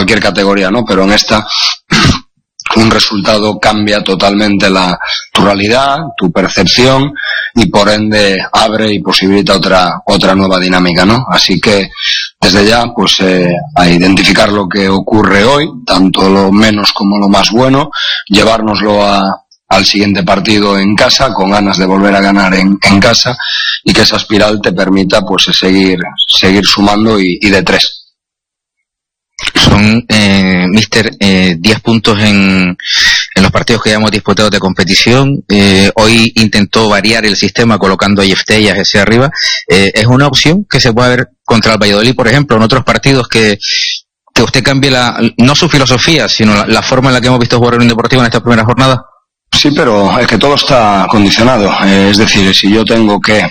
cualquier categoría, ¿no? Pero en esta un resultado cambia totalmente tu realidad, tu percepción, y por ende abre y posibilita otra nueva dinámica, ¿no? Así que desde ya, pues a identificar lo que ocurre hoy, tanto lo menos como lo más bueno, llevárnoslo al siguiente partido en casa, con ganas de volver a ganar en casa, y que esa espiral te permita pues seguir sumando y de 3. Son, míster, 10 puntos en los partidos que ya hemos disputado de competición. Hoy intentó variar el sistema colocando a Yefté y a Jesse arriba. ¿Es una opción que se puede ver contra el Valladolid, por ejemplo, en otros partidos que usted cambie no su filosofía, sino la forma en la que hemos visto jugar en un Deportivo en esta primera jornada? Sí, pero es que todo está condicionado. Es decir, si yo tengo que,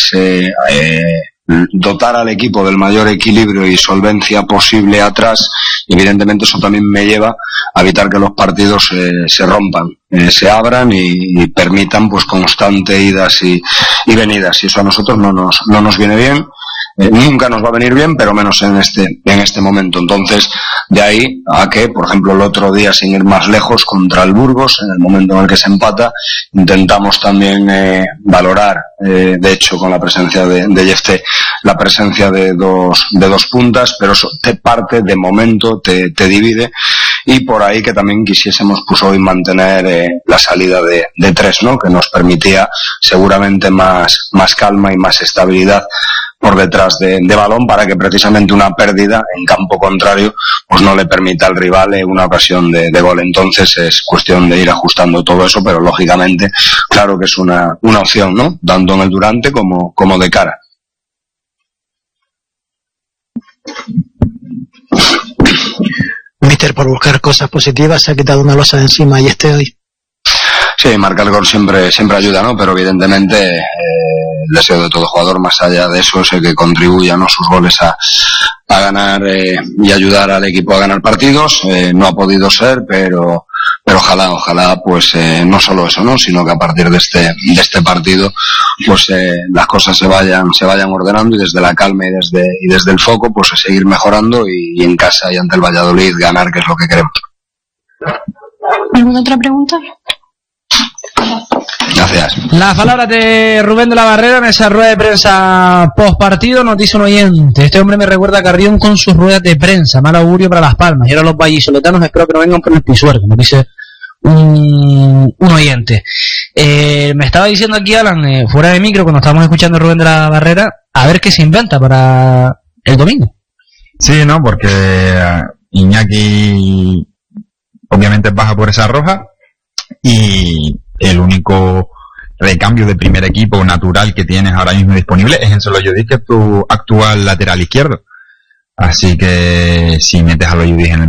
dotar al equipo del mayor equilibrio y solvencia posible atrás, evidentemente eso también me lleva a evitar que los partidos se rompan, se abran y permitan pues constante idas y venidas, y eso a nosotros no nos viene bien. Nunca nos va a venir bien, pero menos en este momento. Entonces, de ahí a que, por ejemplo, el otro día, sin ir más lejos, contra el Burgos, en el momento en el que se empata, intentamos también valorar, de hecho, con la presencia de Yefté, la presencia de dos puntas, pero eso te parte, de momento, te divide, y por ahí que también quisiésemos pues hoy mantener la salida de 3, ¿no? Que nos permitía seguramente más calma y más estabilidad por detrás de balón, para que precisamente una pérdida en campo contrario pues no le permita al rival una ocasión de gol. Entonces es cuestión de ir ajustando todo eso, pero lógicamente claro que es una opción, ¿no? Tanto en el durante como de cara. Mister, por buscar cosas positivas, se ha quitado una losa de encima y hoy. Sí, marcar gol siempre ayuda, ¿no? Pero evidentemente el deseo de todo jugador, más allá de eso, es el que contribuya, ¿no?, sus goles a ganar y ayudar al equipo a ganar partidos. No ha podido ser, pero ojalá pues no solo eso, ¿no?, sino que a partir de este partido pues las cosas se vayan ordenando, y desde la calma y desde el foco pues seguir mejorando, y en casa y ante el Valladolid ganar, que es lo que queremos. ¿Alguna otra pregunta? Gracias. Las palabras de Rubén de la Barrera en esa rueda de prensa post partido. Nos dice un oyente: este hombre me recuerda a Carrión con sus ruedas de prensa, mal augurio para Las Palmas, y ahora los vallisoletanos espero que no vengan por el pisuerga, nos dice un oyente. Me estaba diciendo aquí Alan, fuera de micro, cuando estábamos escuchando a Rubén de la Barrera, a ver qué se inventa para el domingo. Sí, ¿no? Porque Iñaki obviamente baja por esa roja, y el único recambio de primer equipo natural que tienes ahora mismo disponible es Enzo Loyodis, que es tu actual lateral izquierdo. Así que si metes a Loyodis en el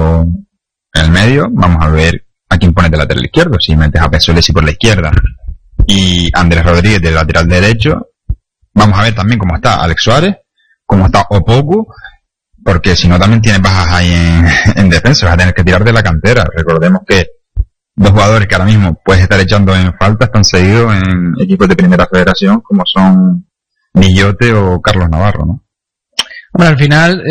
medio, vamos a ver a quién pones de lateral izquierdo. Si metes a Pesolesi por la izquierda y Andrés Rodríguez de lateral derecho, vamos a ver también cómo está Alex Suárez, cómo está Opoku, porque si no también tienes bajas ahí en defensa, vas a tener que tirar de la cantera. Recordemos que dos jugadores que ahora mismo puedes estar echando en falta están cedidos en equipos de primera federación, como son Millote o Carlos Navarro, ¿no? Bueno, al final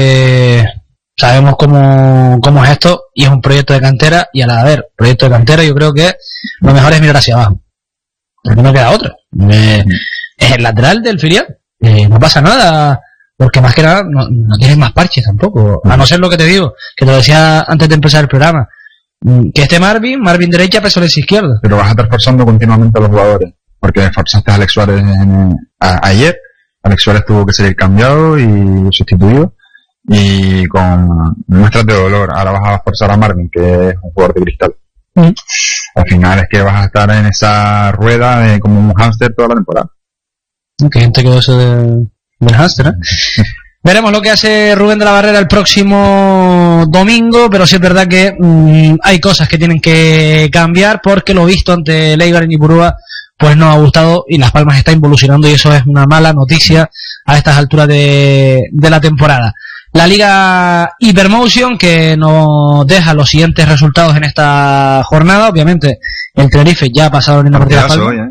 sabemos cómo es esto, y es un proyecto de cantera, y al haber proyecto de cantera yo creo que lo mejor es mirar hacia abajo, porque no queda otra. Es el lateral del filial, no pasa nada, porque más que nada no tienes más parches tampoco, a no ser lo que te digo, que te lo decía antes de empezar el programa, que esté Marvin derecha, Pesolesi izquierda. Pero vas a estar forzando continuamente a los jugadores, porque forzaste a Alex Suárez ayer. Alex Suárez tuvo que salir cambiado y sustituido, y con muestras de dolor. Ahora vas a forzar a Marvin, que es un jugador de cristal. Al final es que vas a estar en esa rueda como un hámster toda la temporada. ¿Qué gente quedó eso del hámster, eh? Veremos lo que hace Rubén de la Barrera el próximo domingo, pero sí es verdad que hay cosas que tienen que cambiar, porque lo visto ante Leibar en Ipurúa pues no ha gustado, y Las Palmas está involucionando, y eso es una mala noticia a estas alturas de la temporada. La Liga Hypermotion, que nos deja los siguientes resultados en esta jornada. Obviamente el Tenerife ya ha pasado en la partida de Las Palmas.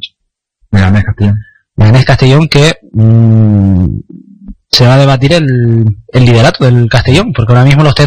Leganés Castellón, que se va a debatir el liderato del Castellón, porque ahora mismo los